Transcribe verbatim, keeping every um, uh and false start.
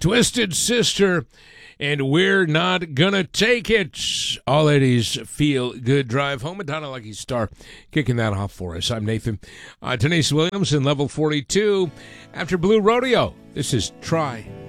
Twisted Sister, and We're Not Gonna Take It. All Eddie's Feel Good Drive Home. Madonna Lucky Star kicking that off for us. I'm Nathan. Uh, Denise Williams in level forty-two. After Blue Rodeo, this is Try.